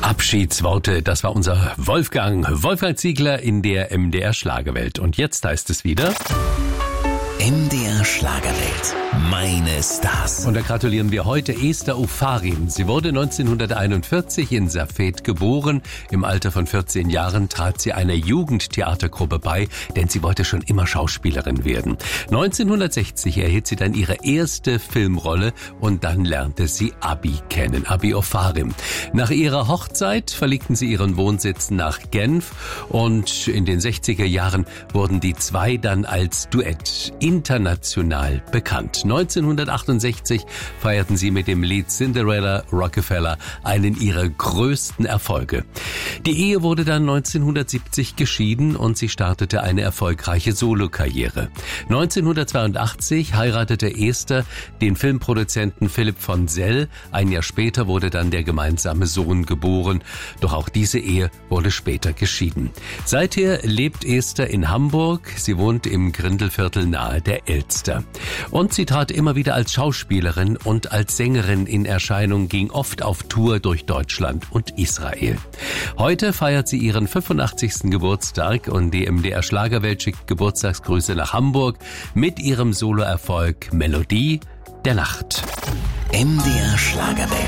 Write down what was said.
Abschiedsworte, das war unser Wolfgang Ziegler in der MDR Schlagerwelt. Und jetzt heißt es wieder MDR Schlagerwelt. Meine Stars. Und da gratulieren wir heute Esther Ofarim. Sie wurde 1941 in Safed geboren. Im Alter von 14 Jahren trat sie einer Jugendtheatergruppe bei, denn sie wollte schon immer Schauspielerin werden. 1960 erhielt sie dann ihre erste Filmrolle und dann lernte sie Abi kennen, Abi Ofarim. Nach ihrer Hochzeit verlegten sie ihren Wohnsitz nach Genf und in den 60er Jahren wurden die zwei dann als Duett international bekannt. 1968 feierten sie mit dem Lied Cinderella Rockefeller einen ihrer größten Erfolge. Die Ehe wurde dann 1970 geschieden und sie startete eine erfolgreiche Solokarriere. 1982 heiratete Esther den Filmproduzenten Philipp von Sell. Ein Jahr später wurde dann der gemeinsame Sohn geboren. Doch auch diese Ehe wurde später geschieden. Seither lebt Esther in Hamburg. Sie wohnt im Grindelviertel nahe der Elster. Und sie trat immer wieder als Schauspielerin und als Sängerin in Erscheinung, ging oft auf Tour durch Deutschland und Israel. Heute feiert sie ihren 85. Geburtstag und die MDR Schlagerwelt schickt Geburtstagsgrüße nach Hamburg mit ihrem Soloerfolg Melodie der Nacht. MDR Schlagerwelt.